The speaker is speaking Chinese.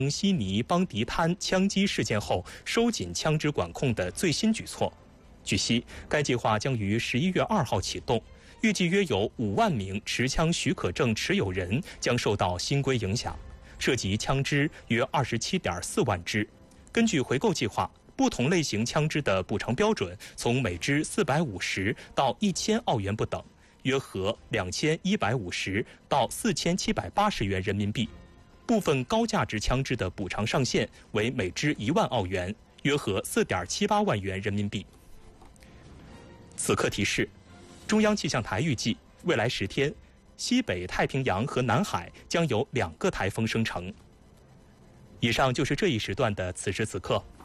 悉尼邦迪潘枪击事件后收紧枪支管控的最新举措。据悉，该计划将于11月2号启动，预计约有5万名持枪许可证持有人将受到新规影响，涉及枪支约27.4万支。根据回购计划，不同类型枪支的补偿标准从每支450到1000澳元不等，约合2150到4780元人民币。部分高价值枪支的补偿上限为每支1万澳元，约合4.78万元人民币。此刻提示：中央气象台预计，未来10天，西北太平洋和南海将有2个台风生成。以上就是这一时段的此时此刻。